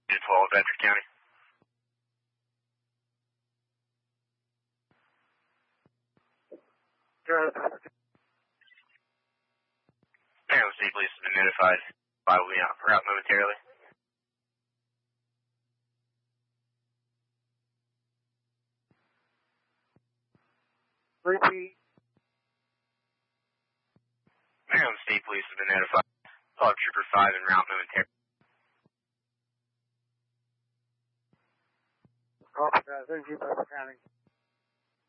12, Bedford County. Maryland State Police has been notified. Will be out for route momentarily. Repeat. Maryland State Police has been notified. Call Trooper 5 en route momentarily. Copy that. Thank you, Bedford County.